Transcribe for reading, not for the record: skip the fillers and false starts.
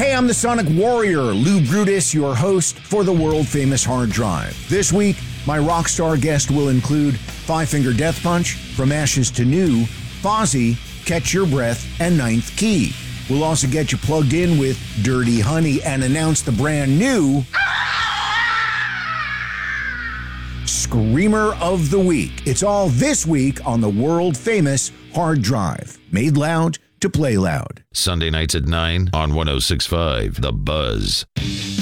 Hey, I'm the Sonic Warrior, Lou Brutus, your host for the world-famous Hard Drive. This week, my rock star guest will include Five Finger Death Punch, From Ashes to New, Fozzy, Catch Your Breath, and Ninth Key. We'll also get you plugged in with Dirty Honey and announce the brand new Screamer of the Week. It's all this week on the world-famous Hard Drive. Made loud to play loud. Sunday nights at 9 on 106.5 The Buzz.